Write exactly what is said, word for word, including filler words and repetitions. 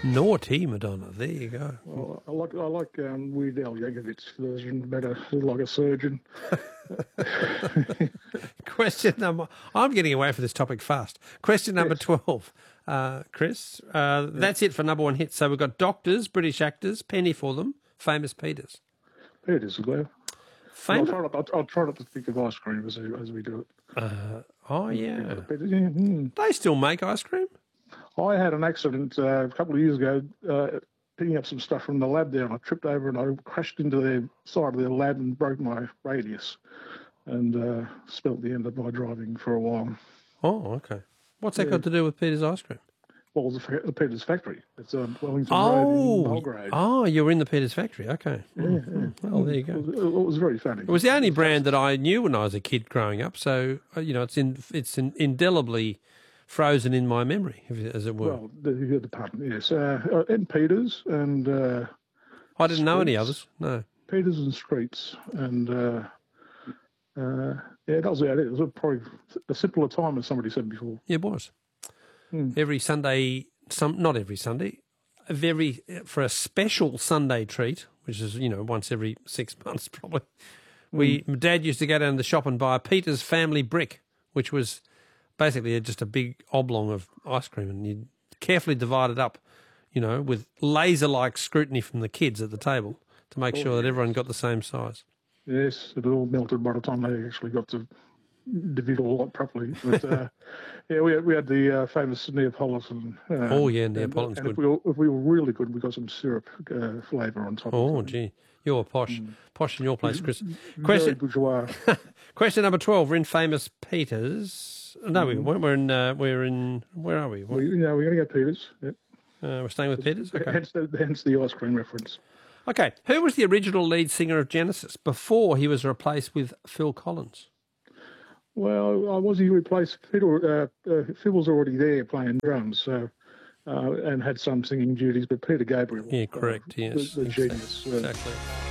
Naughty Madonna. There you go. Well, I like I like um, Weird Al Yankovic's version better, like a surgeon. Question number... I'm getting away from this topic fast. Question number yes. twelve. Uh, Chris, uh, yeah. that's it for number one hits. So we've got doctors, British actors, penny for them, famous Peters. Peters, well. Famous... I'll, try not, I'll, I'll try not to think of ice cream as, as we do it. Uh, oh, yeah. yeah. Mm. They still make ice cream? I had an accident uh, a couple of years ago uh, picking up some stuff from the lab there, and I tripped over and I crashed into the side of the lab and broke my radius and uh, spelt the end of my driving for a while. Oh, okay. What's that yeah. got to do with Peter's Ice Cream? Well, it's the Peter's factory. It's a Wellington oh, Road in Belgrade. Oh, you were in the Peter's factory. Okay. Yeah, yeah. Well, there you go. It was, it was very funny. It was the only brand that I knew when I was a kid growing up, so, you know, it's in, it's in, indelibly frozen in my memory, as it were. Well, the, the pardon, yes. Uh, and Peters and... Uh, I didn't Streets. know any others, no. Peters and Streets. And, uh, uh, yeah, that was it. It was probably a simpler time, as somebody said before. Yeah, it was. Hmm. Every Sunday, some not every Sunday, very for a special Sunday treat, which is, you know, once every six months probably, hmm. we, my dad used to go down to the shop and buy a Peter's Family Brick, which was... basically just a big oblong of ice cream, and you carefully divide it up, you know, with laser-like scrutiny from the kids at the table to make oh, sure yes. that everyone got the same size. Yes, it all melted by the time they actually got to divvy it all up properly. But, uh, yeah, we had, we had the uh, famous Neapolitan. Uh, oh, yeah, Neapolitan's and, and good. If we, were, if we were really good, we got some syrup uh, flavour on top oh, of it. Oh, gee. You're posh. Mm. Posh in your place, Chris. Question, bourgeois. Question number twelve. We're in famous Peters. No, we weren't. We're in, uh, we're in, where are we? we yeah, we're going to go Peters. Yep. Uh, we're staying with Peters? Okay. Hence the, hence the ice cream reference. Okay. Who was the original lead singer of Genesis before he was replaced with Phil Collins? Well, I was he replaced Phil? Uh, uh, Phil was already there playing drums, so uh, and had some singing duties, but Peter Gabriel. Yeah, correct. Uh, yes, the, the genius. Exactly. Uh,